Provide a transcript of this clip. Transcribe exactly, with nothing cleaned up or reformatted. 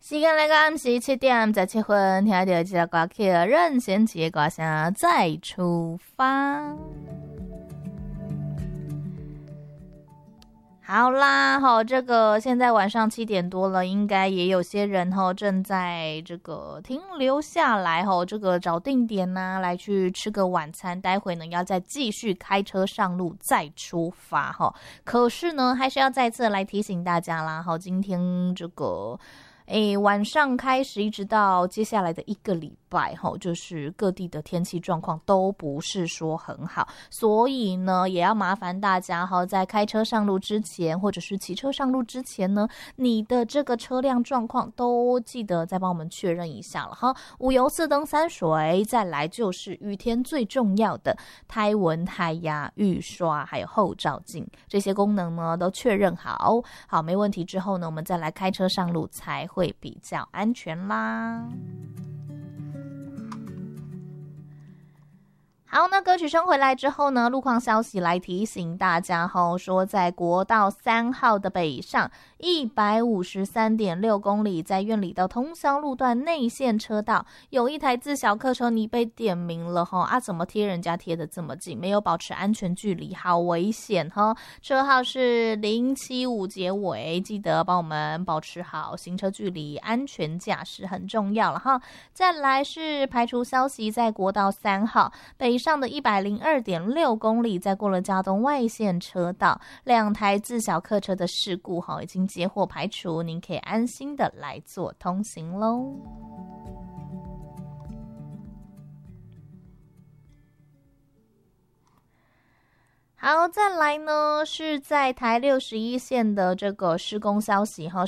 时间来到暗时七点十七分，听到这个歌曲任贤齐的歌声再出发。好啦，好，这个现在晚上七点多了，应该也有些人哈正在这个停留下来哈，这个找定点呐、啊，来去吃个晚餐。待会呢要再继续开车上路再出发哈。可是呢，还是要再次来提醒大家啦，好，今天这个。诶，晚上开始一直到接下来的一个礼拜，吼，就是各地的天气状况都不是说很好，所以呢，也要麻烦大家哈，在开车上路之前，或者是骑车上路之前呢，你的这个车辆状况都记得再帮我们确认一下了哈。五油四灯三水，再来就是雨天最重要的胎纹、胎压、雨刷，还有后照镜这些功能呢，都确认好，好没问题之后呢，我们再来开车上路才会。会比较安全啦。好，那歌曲声回来之后呢，路况消息来提醒大家吼，说在国道三号的北上一百五十三点六公里，在苑里到通霄路段内线车道，有一台自小客车你被点名了吼啊，怎么贴人家贴的这么近，没有保持安全距离，好危险哈！车号是零七五结尾，记得帮我们保持好行车距离，安全驾驶很重要了哈。再来是排除消息，在国道三号北上的一百零二点六公里，在过了嘉东外线车道，两台自小客车的事故已经接获排除，您可以安心的来做通行咯。好，再来呢是在台六十一线的这个施工消息哈。